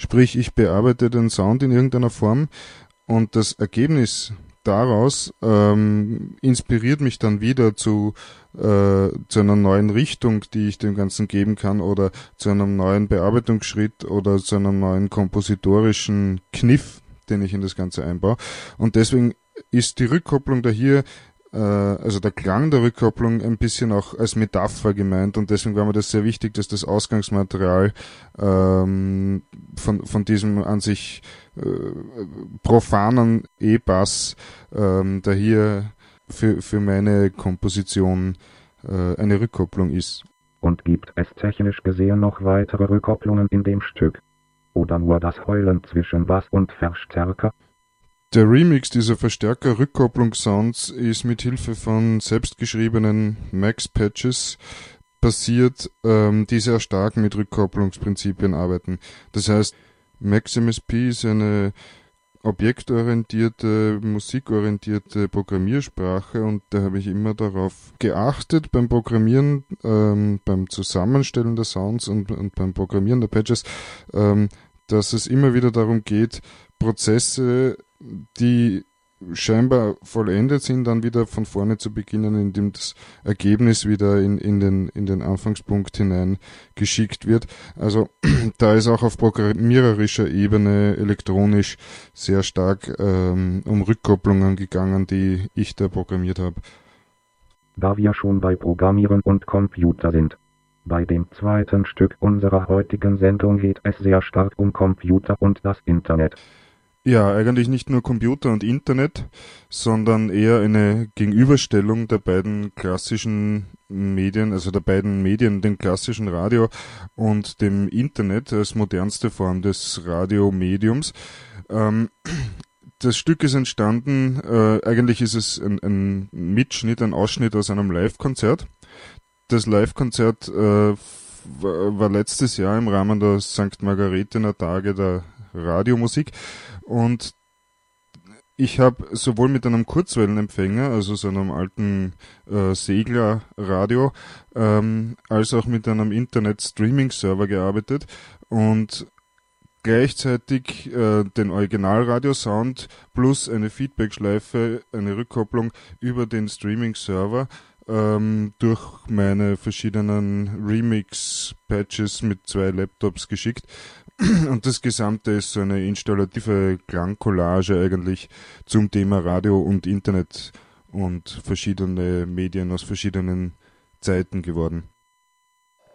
Sprich, ich bearbeite den Sound in irgendeiner Form und das Ergebnis daraus inspiriert mich dann wieder zu einer neuen Richtung, die ich dem Ganzen geben kann, oder zu einem neuen Bearbeitungsschritt oder zu einem neuen kompositorischen Kniff, den ich in das Ganze einbaue. Und deswegen ist die Rückkopplung da hier, also der Klang der Rückkopplung, ein bisschen auch als Metapher gemeint, und deswegen war mir das sehr wichtig, dass das Ausgangsmaterial von diesem an sich profanen E-Bass da hier für meine Komposition eine Rückkopplung ist. Und gibt es technisch gesehen noch weitere Rückkopplungen in dem Stück? Oder nur das Heulen zwischen Bass und Verstärker? Der Remix dieser Verstärker-Rückkopplungssounds ist mit Hilfe von selbstgeschriebenen Max-Patches passiert, die sehr stark mit Rückkopplungsprinzipien arbeiten. Das heißt, MaxMSP ist eine objektorientierte, musikorientierte Programmiersprache, und da habe ich immer darauf geachtet beim Programmieren, beim Zusammenstellen der Sounds und beim Programmieren der Patches, dass es immer wieder darum geht, Prozesse, die scheinbar vollendet sind, dann wieder von vorne zu beginnen, indem das Ergebnis wieder in den Anfangspunkt hinein geschickt wird. Also da ist auch auf programmiererischer Ebene elektronisch sehr stark um Rückkopplungen gegangen, die ich da programmiert habe. Da wir schon bei Programmieren und Computer sind. Bei dem zweiten Stück unserer heutigen Sendung geht es sehr stark um Computer und das Internet. Ja, eigentlich nicht nur Computer und Internet, sondern eher eine Gegenüberstellung der beiden klassischen Medien, also der beiden Medien, dem klassischen Radio und dem Internet als modernste Form des Radiomediums. Das Stück ist entstanden, eigentlich ist es ein Mitschnitt, ein Ausschnitt aus einem Live-Konzert. Das Live-Konzert war letztes Jahr im Rahmen der St. Margaretener Tage der Radiomusik, und ich habe sowohl mit einem Kurzwellenempfänger, also so einem alten Seglerradio, als auch mit einem Internet-Streaming-Server gearbeitet und gleichzeitig den Originalradiosound plus eine Feedback-Schleife, eine Rückkopplung über den Streaming-Server durch meine verschiedenen Remix-Patches mit 2 Laptops geschickt. Und das Gesamte ist so eine installative Klangcollage eigentlich zum Thema Radio und Internet und verschiedene Medien aus verschiedenen Zeiten geworden.